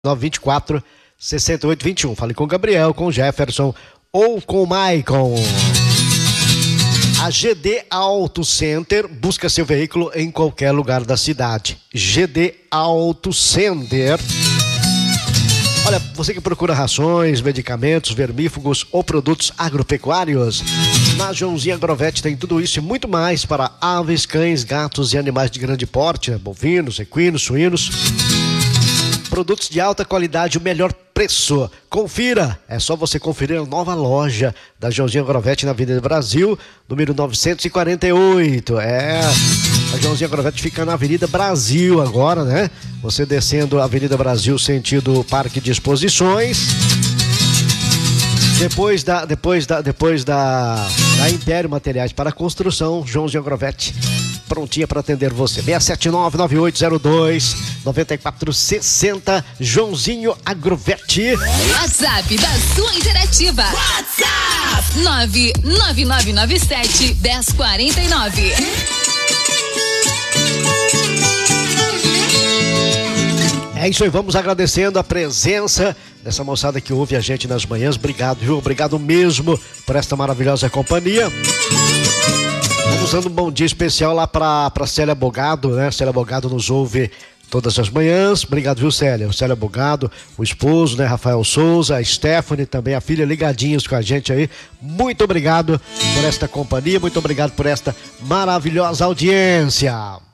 924 6821. Fale com o Gabriel, com o Jefferson ou com o Maicon. A GD Auto Center busca seu veículo em qualquer lugar da cidade. GD Auto Center. Olha, você que procura rações, medicamentos, vermífugos ou produtos agropecuários, na Joãozinho Agrovet tem tudo isso e muito mais para aves, cães, gatos e animais de grande porte, né? Bovinos, equinos, suínos. Produtos de alta qualidade, o melhor preço. Confira, é só você conferir a nova loja da Joãozinho Agrovet na Avenida Brasil, número 948. A Joãozinho Agrovet fica na Avenida Brasil agora, né? Você descendo a Avenida Brasil, sentido Parque de Exposições. Depois da Império Materiais para Construção, Joãozinho Agrovet, prontinha para atender você. 679-9802-9460, Joãozinho Agrovet. WhatsApp da sua interativa. WhatsApp 99997-1049. É isso aí, vamos agradecendo a presença dessa moçada que ouve a gente nas manhãs. Obrigado, viu? Obrigado mesmo por esta maravilhosa companhia. Vamos dando um bom dia especial lá para Célia Bogado, né? Célia Bogado nos ouve todas as manhãs. Obrigado, viu, Célia? O Célia Bogado, o esposo, né? Rafael Souza, a Stephanie, também a filha, ligadinhos com a gente aí. Muito obrigado por esta companhia, muito obrigado por esta maravilhosa audiência.